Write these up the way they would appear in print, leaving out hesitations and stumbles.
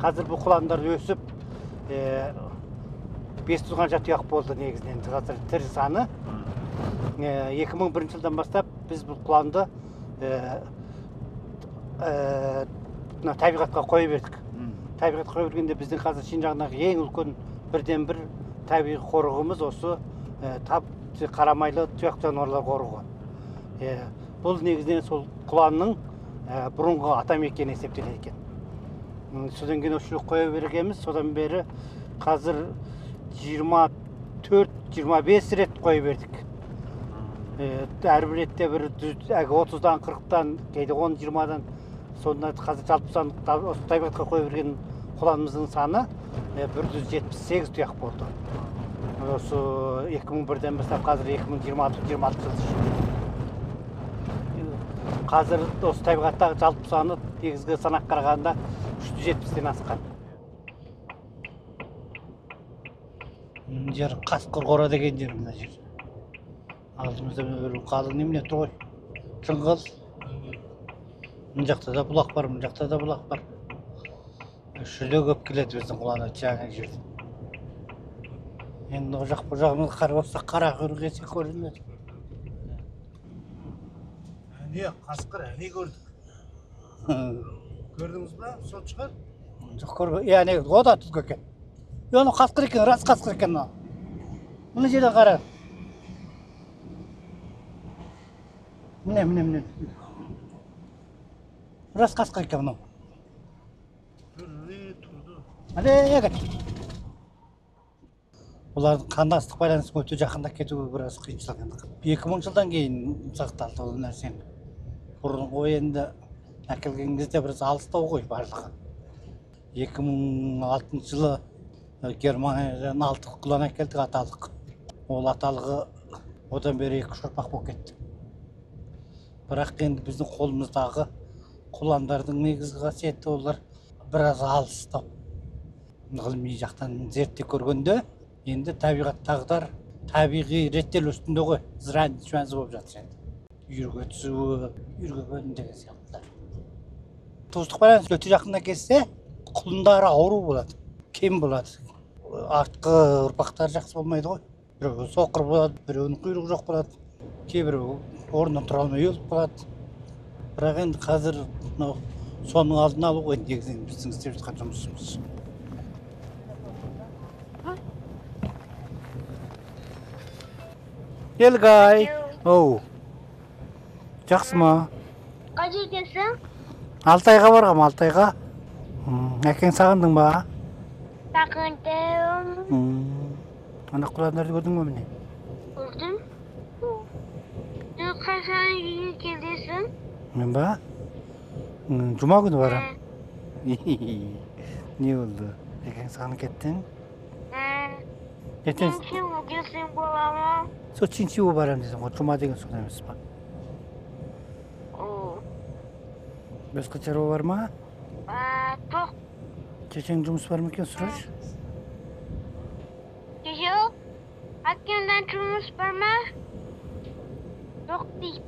Қазір бұл құландар өсіп 500 қанша тұяқ болды негізінен. Қазір тірі саны 2001 жылдан бастап біз бұл құланды табиғатқа қоя бердік. Табиғатқа қоя бергенде біздің қазір Шинжаңдағы ең үлкен бірден бір табиғи қорығымыз осы қарамайлы тұяқ жануарлар қорығы. Бұл негізінен сол құланның бұрынғы атамекені есептеледі екен. Содан кейін осы қоя бергенбіз, содан бері қазір 24-25 рет қоя бердік. Әрбір ретте бір 30-дан 40-тан, кейде 10-20-дан, сонда қазір жалпы саны осы табиғатқа қоя берген құланымыздың саны 178 тұяқ болды. Осы 2001-ден бастап қазір 2026 жыл. Қазір осы табиғаттағы жалпы саны негізгі санақ қарағанда 370-ден асқан. Жер Қасқыр қора деген жер мына жер. Алдымызда қалың немене тұр ғой. Жыңғыл. Мына жақта да бұлақ бар, мына жақта да бұлақ бар. Шүле көп келеді біздің құланы жаңа жерде. Енді о жақ бұл жағымызға қарап отырсақ қара құйрық есе көрінеді. Не, қасқыр әне көрдік. Көрдіңіз ба? Сол шығар? Жоқ көріп, не, о да түзгі екен. Оны қасқыр екен, рас қасқыр екен. Мұны жерде қара. Міне. Рас қасқыр екен мұны. Тұрды. Олардың қандастық байланысы өте жақындап кетуге біраз қиыншылық. 2000 жылдан кейін сақталды ол нәрсені. Бұрынғы енді әкелген кезде біраз алыстау ғой барлығы. 2006 жылы Германиядан 6 құлан әкелдік аталық. Ол аталығы одан бері 2 ұрпақ болып кетті. Бірақ енді біздің қолымыздағы құландардың негізгі қасиеті олар біраз алыстау. Ғылыми жақтан зерттей көргенде енді табиғаттағыдар табиғи реттелу үстінде ғой. Зыран-шуанзы болып жатыр енді. Үйірге түсуі, үйірге бөлін деген сияқтылар. Туыстық байланыс өте жақында келсе, құлындары ауру болады, кем болады. Артқы ұрпақтары жақсы болмайды ғой. Біреуі соқыр болады, біреуінің құйрығы жоқ болады, кейбіреуі орнынан тұра алмай өліп қалады. Бірақ енді қазір соның алдын алу ғой негізінен біздің істеп жатқан жұмысымыз. Елгай. Оу. Жақсы ма? Қай жердесің? Алтайға барғам, Алтайға. Әкең сағындың ба? Сағындым. Ана құландарды көрдің бе міне? Көрдім. Қашан үйге келдесің? Мен ба? Жұма күні барам. Не болды? Әкең сағынып кеттің? Ертең Чинчиу келсең бола ма? сол Чинчиу барам десің ғой, жұма деген сол емес па? Басқа шаруа бар ма? Жоқ. Шешең жұмыс бар ма екен, сұрашы? Жоқ. Әкемнен жұмыс бар ма? Жоқ дейді.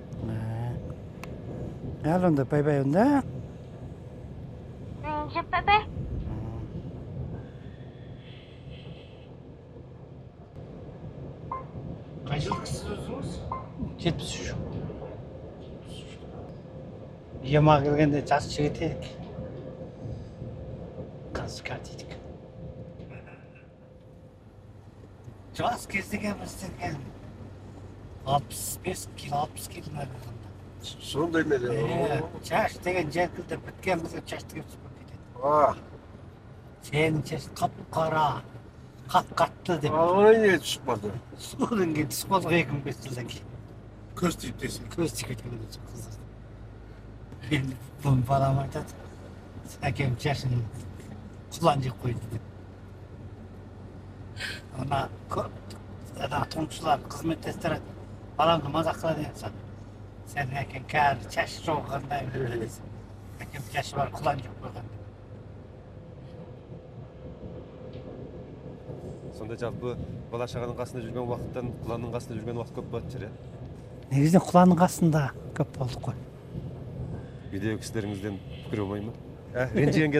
Ал онда бай-бай онда. Бай-бай. Қай жылдықсыз өзіңіз? 73. Ема келгенде жас жігіт едік. Қазір дейдік. Жас кездеген бізден 65 кило, 60 кило нәргізімді. Сондай ме? Шаш деген желкілдеп біткен бізден шаш деген сұпыр кетеді. Сенің шаш қап-қара, қап-қатты деп. Ағай не шықпады? Содан кейін түсіп қалдық 2005 жылдан кейін. Көз тиіп десең. Көз тиіп кеткен қыздар. Енді бұл балам айтады, әкем шашын құлан жеп қойды деп. Ана тұңшылар, қызметтестер баламды мазақ қылады енді. Сенің әкең кәрі шашы жоғығандай білесің. Әкем шашы бар, құлан жеп қойған. Сонда жалпы бала шағаның қасында жүрген уақыттан құланның қасында жүрген уақыт көп болады шығар, Негізінен құланның қасында көп болдық қой. Үйдегі кісілеріңізден пікір болмай ма? Ренжігенге